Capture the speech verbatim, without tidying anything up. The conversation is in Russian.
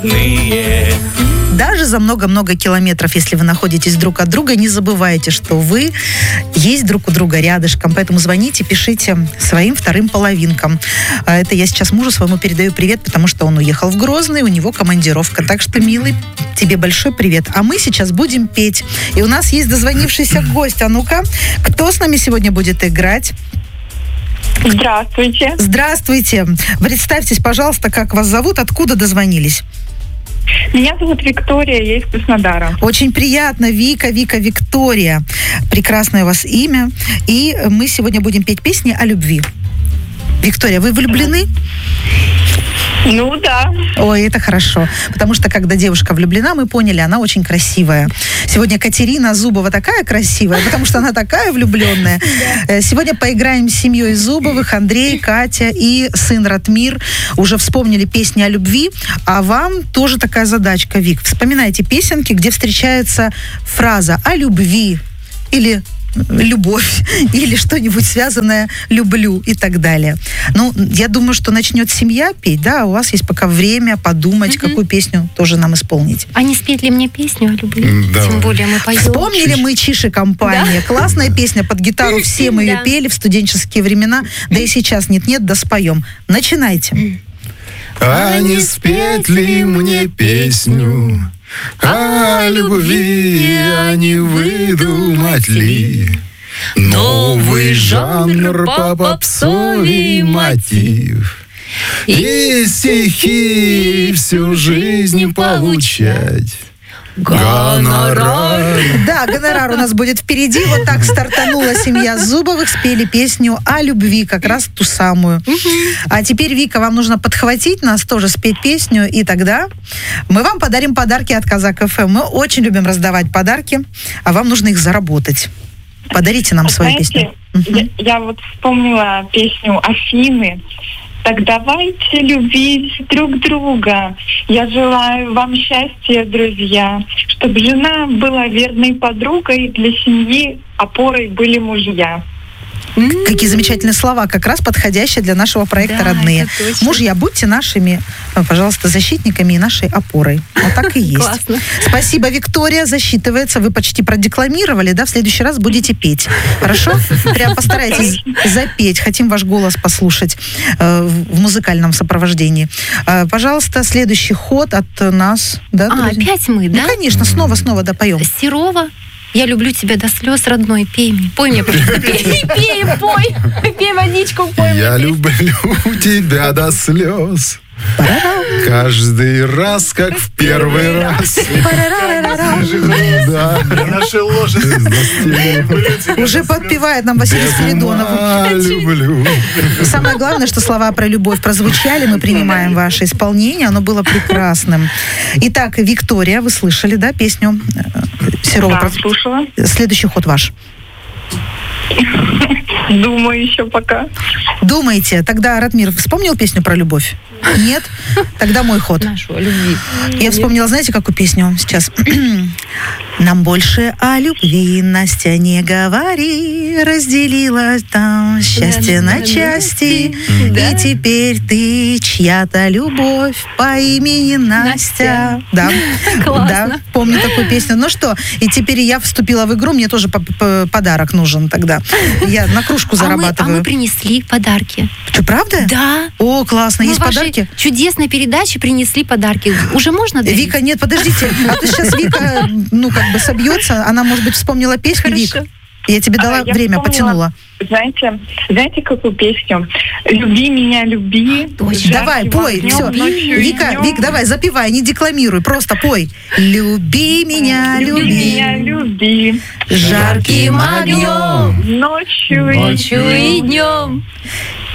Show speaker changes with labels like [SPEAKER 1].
[SPEAKER 1] Даже за много-много километров, если вы находитесь друг от друга, не забывайте, что вы есть друг у друга рядышком. Поэтому звоните, пишите своим вторым половинкам. Это я сейчас мужу своему передаю привет, потому что он уехал в Грозный, у него командировка. Так что, милый, тебе большой привет. А мы сейчас будем петь. И у нас есть дозвонившийся гость. А ну-ка, кто с нами сегодня будет играть?
[SPEAKER 2] Здравствуйте.
[SPEAKER 1] Здравствуйте. Представьтесь, пожалуйста, как вас зовут, откуда дозвонились?
[SPEAKER 2] Меня зовут Виктория, я из Краснодара.
[SPEAKER 1] Очень приятно, Вика, Вика, Виктория. Прекрасное у вас имя. И мы сегодня будем петь песни о любви. Виктория, вы влюблены?
[SPEAKER 2] Ну да.
[SPEAKER 1] Ой, это хорошо. Потому что, когда девушка влюблена, мы поняли, она очень красивая. Сегодня Катерина Зубова такая красивая, потому что она такая влюбленная. Да. Сегодня поиграем с семьей Зубовых. Андрей, Катя и сын Ратмир уже вспомнили песни о любви. А вам тоже такая задачка, Вик. Вспоминайте песенки, где встречается фраза о любви или любовь, или что-нибудь связанное «люблю» и так далее. Ну, я думаю, что начнет семья петь, да, у вас есть пока время подумать, mm-hmm. какую песню тоже нам исполнить.
[SPEAKER 3] А не спеть ли мне песню о любви? Да. Тем более мы поем.
[SPEAKER 1] Вспомнили мы Чиши компания. Да. Классная песня под гитару, все мы ее да. пели в студенческие времена, да и сейчас нет-нет, да споем. Начинайте.
[SPEAKER 4] А не спеть ли мне песню о любви, а не выдумать ли новый жанр по попсовый мотив и стихи всю жизнь получать? Гонорар.
[SPEAKER 1] Да, гонорар у нас будет впереди. Вот так стартанула семья Зубовых, спели песню о любви, как раз ту самую. А теперь, Вика, вам нужно подхватить нас, тоже спеть песню, и тогда мы вам подарим подарки от Казак эф эм. Мы очень любим раздавать подарки, а вам нужно их заработать. Подарите нам свою
[SPEAKER 2] Знаете,
[SPEAKER 1] песню.
[SPEAKER 2] Я, я вот вспомнила песню Афины. Так давайте любить друг друга. Я желаю вам счастья, друзья, чтобы жена была верной подругой, для семьи опорой были мужья.
[SPEAKER 1] Mm-hmm. Какие замечательные слова, как раз подходящие для нашего проекта да, «Родные». Мужья, будьте нашими, пожалуйста, защитниками и нашей опорой. Вот так и есть.
[SPEAKER 3] Классно.
[SPEAKER 1] Спасибо, Виктория. Засчитывается. Вы почти продекламировали, да? В следующий раз будете петь. Хорошо? Прям постарайтесь запеть. Хотим ваш голос послушать э, в музыкальном сопровождении. Э, пожалуйста, следующий ход от нас. Да,
[SPEAKER 3] а, друзья? Опять мы, да?
[SPEAKER 1] Ну, конечно. Снова-снова допоем.
[SPEAKER 3] Серова. Я люблю тебя до слез, родной, пей мне. Пой мне, пожалуйста, пей, пей, пой. Пей водичку, пой мне.
[SPEAKER 4] Я люблю тебя до слез. Каждый раз, как в первый раз.
[SPEAKER 5] Наши лошади.
[SPEAKER 1] Уже подпевает нам Василий Спиридонов.
[SPEAKER 4] Люблю.
[SPEAKER 1] Самое главное, что слова про любовь прозвучали. Мы принимаем ваше исполнение. Оно было прекрасным. Итак, Виктория, вы слышали, да, песню Серова?
[SPEAKER 2] Да, слушала.
[SPEAKER 1] Следующий ход ваш.
[SPEAKER 2] Думаю еще пока.
[SPEAKER 1] Думаете? Тогда, Ратмир, вспомнил песню про любовь? Нет? Тогда мой ход.
[SPEAKER 3] Нашу, о любви.
[SPEAKER 1] Я вспомнила, знаете, какую песню сейчас? Нам больше о любви, Настя, не говори, разделила там счастье на части, и теперь ты чья-то любовь по имени Настя. Да, да, помню такую песню. Ну что, и теперь я вступила в игру, мне тоже подарок нужен тогда. Я на кружку зарабатываю.
[SPEAKER 3] А мы, а мы принесли подарки.
[SPEAKER 1] Что, правда?
[SPEAKER 3] Да.
[SPEAKER 1] О, классно.
[SPEAKER 3] Мы
[SPEAKER 1] есть подарки?
[SPEAKER 3] Чудесной передаче принесли подарки. Уже можно дарить?
[SPEAKER 1] Вика, нет, подождите. А то сейчас Вика, ну, как бы собьется. Она, может быть, вспомнила песню.
[SPEAKER 3] Хорошо.
[SPEAKER 1] Вик, я тебе дала
[SPEAKER 2] а,
[SPEAKER 1] время,
[SPEAKER 2] вспомнила,
[SPEAKER 1] потянула.
[SPEAKER 2] Знаете, знаете, какую песню? «Люби меня, люби».
[SPEAKER 1] Точно. Давай, пой.
[SPEAKER 2] Днем,
[SPEAKER 1] все. Вика, Вик, давай, запевай, не декламируй, просто пой. Люби меня, люби.
[SPEAKER 2] Люби меня, люби.
[SPEAKER 1] Жарким огнем.
[SPEAKER 2] Ночью,
[SPEAKER 3] Ночью и днем.